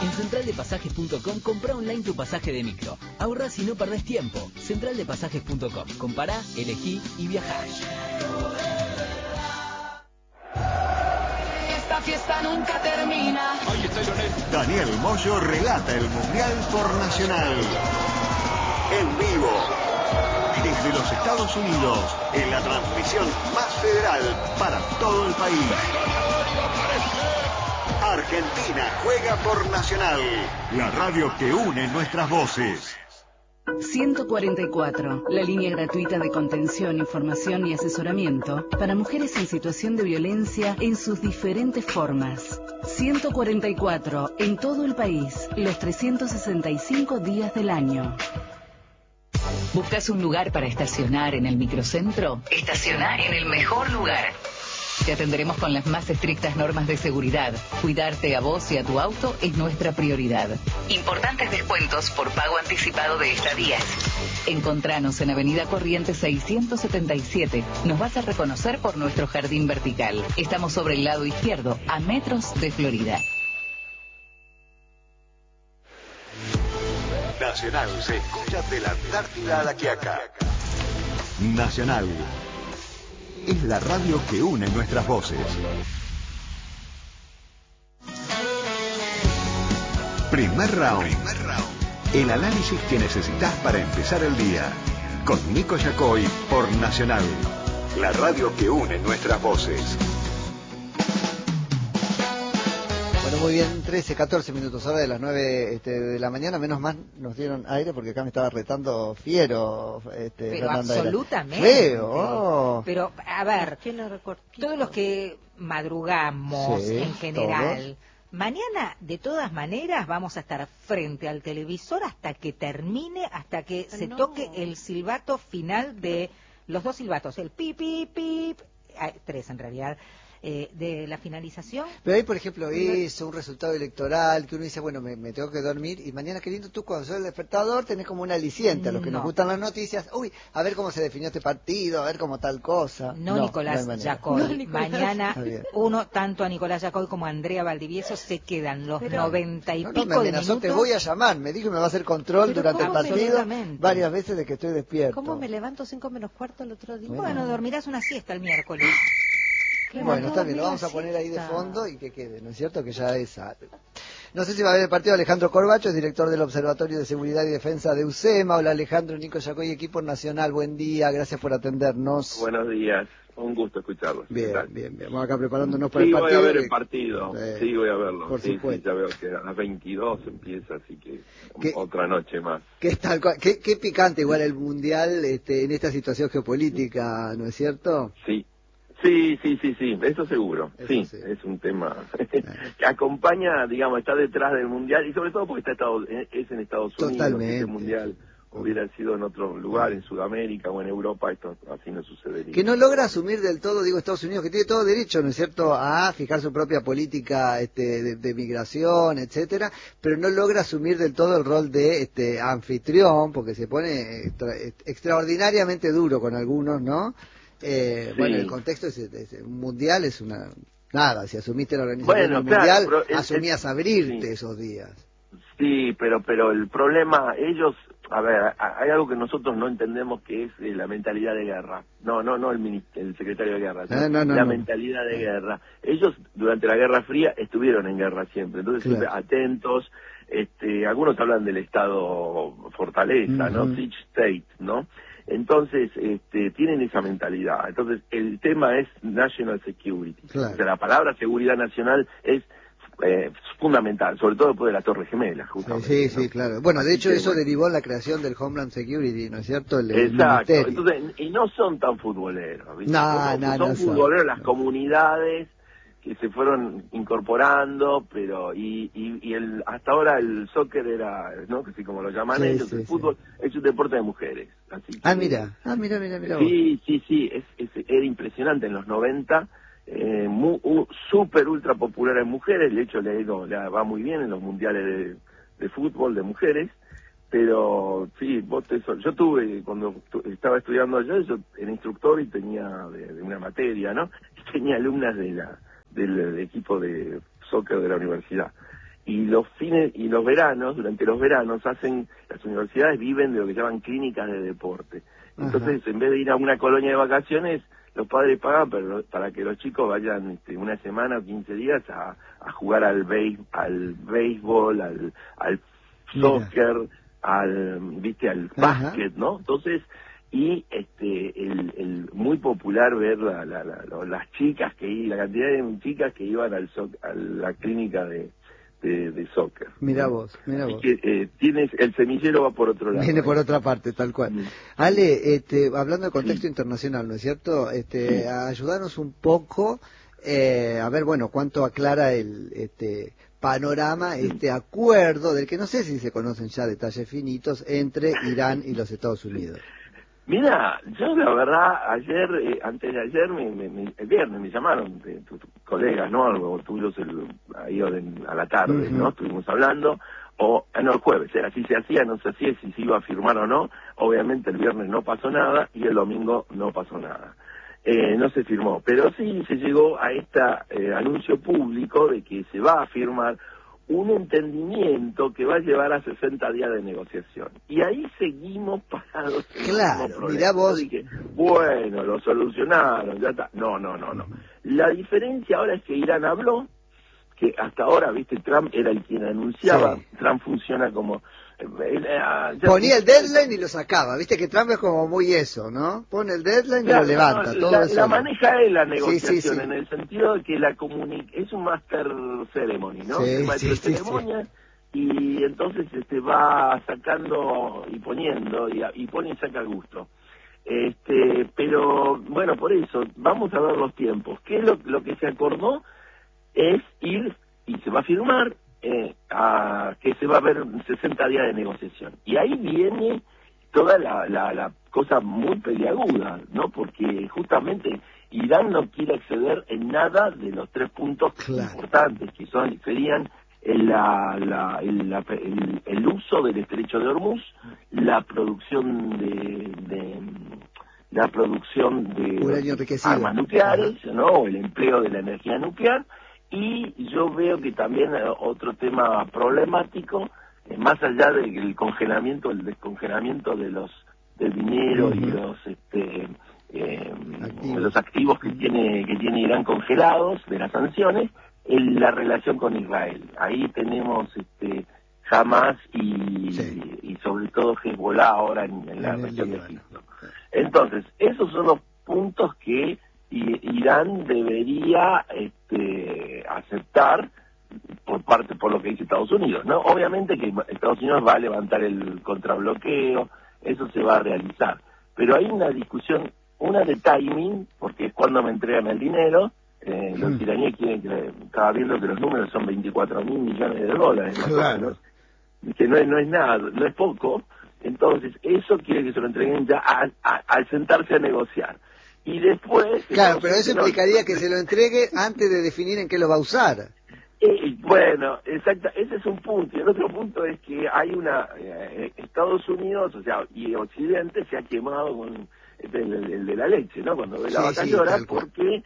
En centraldepasajes.com comprá online tu pasaje de micro. Ahorrás y no perdés tiempo. Centraldepasajes.com. Compará, elegí y viajá. Esta fiesta nunca termina. Ahí está Lionel. Daniel Moyo relata el Mundial por Nacional. En vivo. Desde los Estados Unidos, en la transmisión más federal para todo el país. Argentina juega por Nacional, la radio que une nuestras voces. 144, la línea gratuita de contención, información y asesoramiento para mujeres en situación de violencia en sus diferentes formas. 144, en todo el país, los 365 días del año. ¿Buscas un lugar para estacionar en el microcentro? Estacionar en el mejor lugar. Te atenderemos con las más estrictas normas de seguridad. Cuidarte a vos y a tu auto es nuestra prioridad. Importantes descuentos por pago anticipado de estadías. Encontranos en Avenida Corrientes 677. Nos vas a reconocer por nuestro jardín vertical. Estamos sobre el lado izquierdo, a metros de Florida. Nacional se escucha de la Antártida a la Quiaca. Nacional es la radio que une nuestras voces. Primer round. El análisis que necesitas para empezar el día. Con Nico Yacoy por Nacional, la radio que une nuestras voces. Bueno, muy bien, 13, 14 minutos, ahora de las 9 de la mañana, menos mal nos dieron aire porque acá me estaba retando fiero. Pero absolutamente. Feo. Oh. Pero, a ver, todos los que madrugamos en general, mañana de todas maneras vamos a estar frente al televisor hasta que termine, hasta que se toque el silbato final de los dos silbatos, el pip, pip, pip, tres en realidad, de la finalización. Pero ahí, por ejemplo, un resultado electoral que uno dice, bueno, me tengo que dormir y mañana, queriendo, tú cuando sos el despertador tenés como un aliciente a los que nos gustan las noticias. Uy, a ver cómo se definió este partido, a ver cómo tal cosa. Nicolás Yacoy. Mañana uno, tanto a Nicolás Yacoy como a Andrea Valdivieso, se quedan los 90 y pico de minutos. Te voy a llamar, me dijo que me va a hacer control durante el partido varias veces de que estoy despierto. ¿Cómo me levanto 5 menos cuarto el otro día? Bueno, dormirás una siesta el miércoles. Bueno, está bien, lo vamos a poner ahí de fondo y que quede, ¿no es cierto? Que ya es algo. No sé si va a haber el partido. Alejandro Corbacho es director del Observatorio de Seguridad y Defensa de UCEMA. Hola Alejandro, Nico Yacoy, equipo nacional, buen día, gracias por atendernos. Buenos días, un gusto escucharlos. Bien. Vamos acá preparándonos para el partido. Sí, voy a ver el partido, sí, voy a verlo. Por supuesto. Ya veo que a las 22 empieza, así que otra noche más. Qué picante igual el Mundial en esta situación geopolítica, ¿no es cierto? Sí, eso seguro. Sí, es un tema que acompaña, digamos, está detrás del Mundial y sobre todo porque es en Estados Unidos. Totalmente. Si este Mundial hubiera sido en otro lugar, en Sudamérica o en Europa, esto así no sucedería. Que no logra asumir del todo, Estados Unidos, que tiene todo derecho, ¿no es cierto?, a fijar su propia política de migración, etcétera, pero no logra asumir del todo el rol de anfitrión, porque se pone extraordinariamente duro con algunos, ¿no? Bueno, el contexto es mundial, es una... Nada, si asumiste la organización mundial, asumías abrirte esos días. Sí, pero el problema, ellos... A ver, hay algo que nosotros no entendemos, que es la mentalidad de guerra. No el secretario de guerra, la mentalidad de guerra. Ellos durante la Guerra Fría estuvieron en guerra siempre, entonces siempre atentos. Algunos hablan del estado fortaleza, ¿no? Siege state, ¿no? Entonces, tienen esa mentalidad. Entonces, el tema es national security. Claro. O sea, la palabra seguridad nacional es fundamental, sobre todo después de la Torre Gemela, justamente. Sí, claro. Bueno, de hecho, eso derivó en la creación del Homeland Security, ¿no es cierto? Exacto. Entonces, y no son tan futboleros, ¿viste? Son futboleros las comunidades que se fueron incorporando, pero hasta ahora el soccer era, ¿no? Así como lo llaman ellos, el fútbol es un deporte de mujeres. Así que, mira. Sí, era impresionante en los 90. Súper ultra popular en mujeres, de hecho le va muy bien en los mundiales de fútbol de mujeres, pero sí, yo tuve, cuando estaba estudiando allá, yo era instructor y tenía de una materia, ¿no? Y tenía alumnas del equipo de soccer de la universidad. y los veranos, durante los veranos las universidades viven de lo que llaman clínicas de deporte. Entonces, en vez de ir a una colonia de vacaciones, los padres pagan para que los chicos vayan una semana o 15 días a jugar al béisbol, al soccer, al básquet, ¿no? Entonces, y el muy popular ver las chicas la cantidad de chicas que iban a la clínica de soccer. Mira vos. Que el semillero va por otro lado. Viene por otra parte, tal cual. Ale, hablando de contexto internacional, ¿no es cierto? Ayudanos un poco a ver, bueno, cuánto aclara el panorama, este acuerdo del que no sé si se conocen ya detalles finitos entre Irán y los Estados Unidos. Mira, yo la verdad, antes de ayer, el viernes me llamaron de tus colegas, ¿no? Algo tuyos ahí a la tarde, ¿no? Estuvimos hablando, el jueves, si se hacía, no se hacía, si se iba a firmar o no. Obviamente el viernes no pasó nada y el domingo no pasó nada. No se firmó, pero sí se llegó a este anuncio público de que se va a firmar un entendimiento que va a llevar a 60 días de negociación. Y ahí seguimos parados. Claro, mirá vos. Dije, bueno, lo solucionaron, ya está. No. La diferencia ahora es que Irán habló, que hasta ahora, viste, Trump era el quien anunciaba. Sí. Trump funciona como... ponía el deadline y lo sacaba, viste que Trump es como muy eso, ¿no? Pone el deadline y lo levanta, todo eso. La maneja él la negociación, sí. En el sentido de que es un master ceremony, ¿no? El maestro de ceremonia, y entonces va sacando y poniendo, y pone y saca gusto. Pero, bueno, por eso, vamos a ver los tiempos. ¿Qué es lo que se acordó? Es ir, y se va a firmar, que se va a ver 60 días de negociación. Y ahí viene toda la cosa muy peliaguda, ¿no? Porque justamente Irán no quiere acceder en nada de los 3 puntos importantes, que serían el uso del estrecho de Hormuz, la producción de armas nucleares, ¿no? El empleo de la energía nuclear. Y yo veo que también otro tema problemático, más allá del descongelamiento del dinero y los activos que tiene Irán congelados, de las sanciones, la relación con Israel. Ahí tenemos Hamas y sobre todo Hezbollah ahora en la región de Egipto. Entonces, esos son los puntos que Irán debería aceptar por lo que dice Estados Unidos, ¿no? Obviamente que Estados Unidos va a levantar el contrabloqueo, eso se va a realizar, pero hay una discusión, una de timing, porque es cuando me entregan el dinero. Los iraníes estaba viendo que los números son 24.000 millones de dólares, claro. Que no es nada, no es poco. Entonces eso quiere que se lo entreguen ya al sentarse a negociar. Y después... Claro, pero eso implicaría que se lo entregue antes de definir en qué lo va a usar. Bueno, exacto, ese es un punto. Y el otro punto es que hay Estados Unidos, y Occidente se ha quemado con el de la leche, ¿no? Cuando ve la vaca llora, porque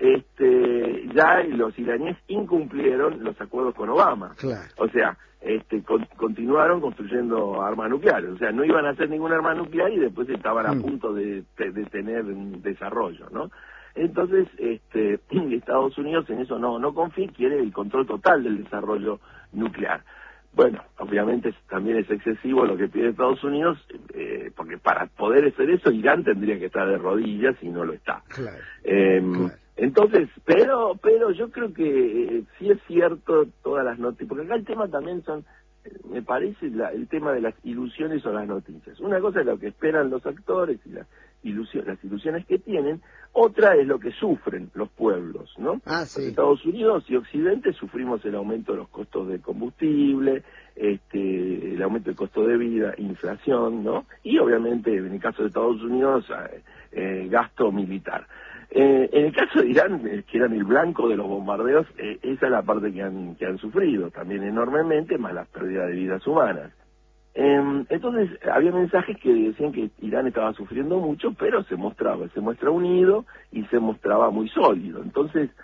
ya los iraníes incumplieron los acuerdos con Obama. Claro. O sea, continuaron construyendo armas nucleares. O sea, no iban a hacer ningún arma nuclear y después estaban a punto de tener un desarrollo, ¿no? Entonces, Estados Unidos en eso no confía, quiere el control total del desarrollo nuclear. Bueno, obviamente también es excesivo lo que pide Estados Unidos, porque para poder hacer eso, Irán tendría que estar de rodillas y no lo está. Claro. Entonces, pero yo creo que sí es cierto todas las noticias, porque acá el tema también me parece el tema de las ilusiones o las noticias. Una cosa es lo que esperan los actores y las ilusiones que tienen, otra es lo que sufren los pueblos, ¿no? Sí. Estados Unidos y Occidente sufrimos el aumento de los costos del combustible, el aumento del costo de vida, inflación, ¿no? Y obviamente, en el caso de Estados Unidos, gasto militar. En el caso de Irán, que eran el blanco de los bombardeos, esa es la parte que han sufrido también enormemente, más las pérdidas de vidas humanas. Entonces, había mensajes que decían que Irán estaba sufriendo mucho, pero se muestra unido y se mostraba muy sólido. Entonces,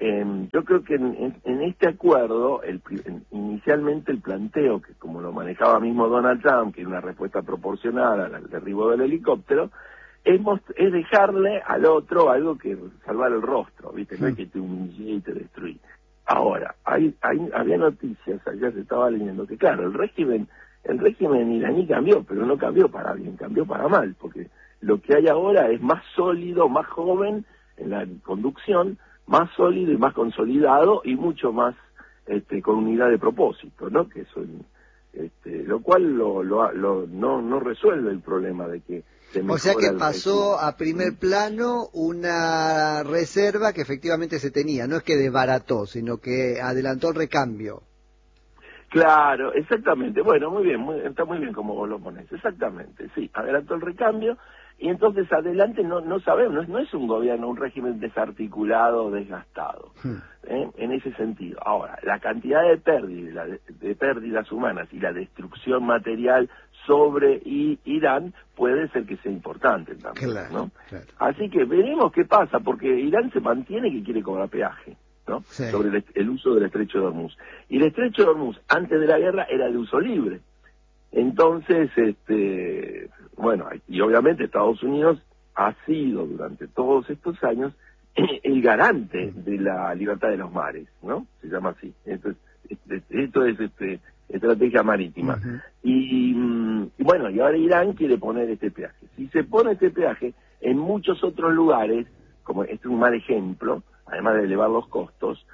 yo creo que en este acuerdo, inicialmente el planteo, que como lo manejaba mismo Donald Trump, que era una respuesta proporcional al derribo del helicóptero, es dejarle al otro algo que salvar el rostro, ¿viste? No es que te humillé y te destruí. Ahora, había noticias, allá se estaba leyendo, que claro, el régimen iraní cambió, pero no cambió para bien, cambió para mal, porque lo que hay ahora es más sólido, más joven en la conducción, más sólido y más consolidado y mucho más con unidad de propósito, ¿no? Que eso, lo cual no resuelve el problema de que o sea que pasó a primer plano una reserva que efectivamente se tenía, no es que desbarató, sino que adelantó el recambio. Claro, exactamente. Bueno, muy bien, está muy bien como vos lo pones. Exactamente, sí, adelantó el recambio y entonces adelante no sabemos, no es un gobierno, un régimen desarticulado, desgastado, en ese sentido. Ahora, la cantidad de pérdidas humanas y la destrucción material sobre Irán puede ser que sea importante también, claro, ¿no? Claro. Así que veremos qué pasa, porque Irán se mantiene que quiere cobrar peaje, ¿no? Sí. Sobre el uso del estrecho de Hormuz. Y el estrecho de Hormuz, antes de la guerra, era de uso libre. Entonces, bueno, y obviamente Estados Unidos ha sido durante todos estos años el garante de la libertad de los mares, ¿no? Se llama así. Esto es estrategia marítima. Y bueno, y ahora Irán quiere poner este peaje. Si se pone este peaje, en muchos otros lugares, como este es un mal ejemplo, además de elevar los costos,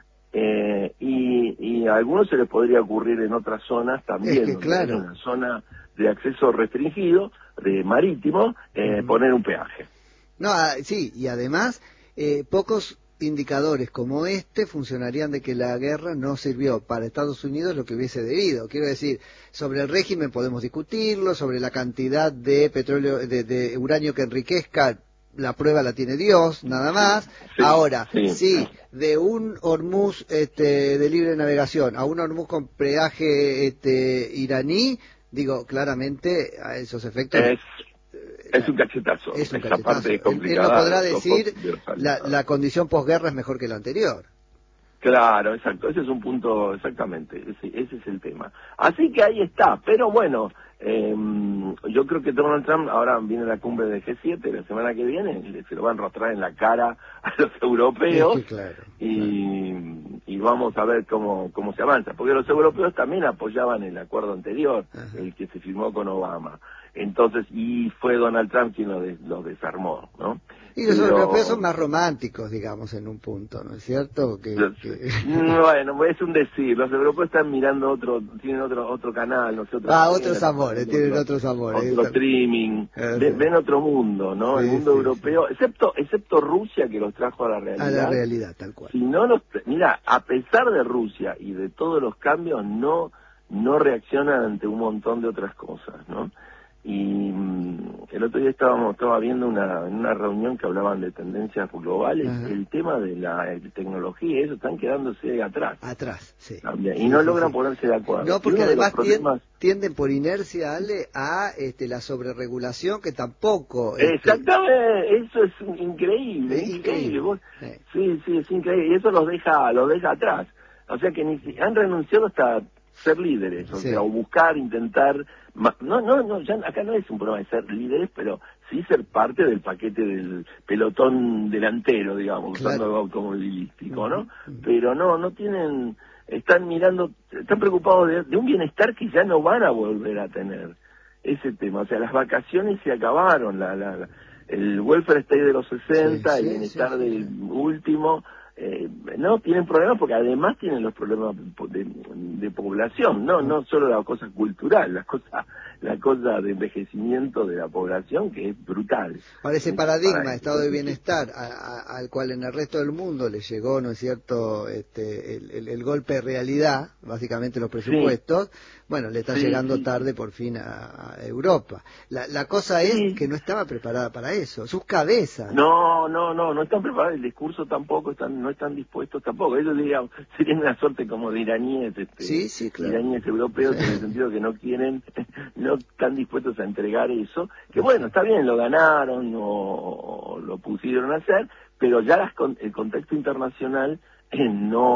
y a algunos se les podría ocurrir en otras zonas también, es que, claro, en una zona de acceso restringido, de marítimo, poner un peaje. No, sí, y además, pocos indicadores como este funcionarían de que la guerra no sirvió para Estados Unidos lo que hubiese debido. Quiero decir, sobre el régimen podemos discutirlo, sobre la cantidad de petróleo, de uranio que enriquezca, la prueba la tiene Dios, nada más. Sí, ahora, sí, de un Hormuz de libre navegación a un Hormuz con peaje iraní, digo, claramente a esos efectos... Es un cachetazo. Es un esa cachetazo. Parte es complicada. Él no podrá decir la condición posguerra es mejor que la anterior. Claro, exacto. Ese es un punto, exactamente. Ese es el tema. Así que ahí está. Pero bueno, yo creo que Donald Trump, ahora viene la cumbre de G7 la semana que viene, se lo va a enrostrar en la cara a los europeos. Es que claro. Y vamos a ver cómo se avanza. Porque los europeos también apoyaban el acuerdo anterior, el que se firmó con Obama. Entonces, y fue Donald Trump quien lo desarmó, ¿no? Y los europeos son más románticos, digamos, en un punto, ¿no es cierto? Bueno, es un decir, los europeos están mirando tienen otro canal, no sé, otros amores, tienen otros amores. Otro streaming, ven otro mundo, ¿no? El mundo europeo, excepto Rusia, que los trajo a la realidad. A la realidad, tal cual. Si no mira, a pesar de Rusia y de todos los cambios, no reaccionan ante un montón de otras cosas, ¿no? Y el otro día estaba viendo en una reunión que hablaban de tendencias globales, el tema de la tecnología y eso están quedándose atrás. Sí. También, y no logran ponerse de acuerdo. No, porque además tienden por inercia, Ale, a la sobreregulación que tampoco... Exactamente, eso es increíble, increíble. Sí, es increíble, y eso los deja atrás. O sea que han renunciado hasta ser líderes, o sea, o buscar, intentar... No, ya acá no es un problema de ser líderes, pero sí ser parte del paquete del pelotón delantero, digamos, usando algo automovilístico, ¿no? Pero no tienen, están preocupados de un bienestar que ya no van a volver a tener, ese tema. O sea, las vacaciones se acabaron, el welfare state de los 60, el bienestar del último... no tienen problemas porque además tienen los problemas de población, no solo la cosa cultural, la cosa de envejecimiento de la población, que es brutal. Ahora ese paradigma, estado de bienestar, al cual en el resto del mundo le llegó, ¿no es cierto?, el golpe de realidad, básicamente los presupuestos, bueno, le está llegando tarde por fin a Europa. La cosa es que no estaba preparada para eso, sus cabezas. No están preparadas, el discurso tampoco, no están dispuestos tampoco. Ellos serían una suerte como de iraníes, claro, iraníes europeos, en el sentido que no están dispuestos a entregar eso, que bueno, está bien, lo ganaron o lo pusieron a hacer, pero ya el contexto internacional no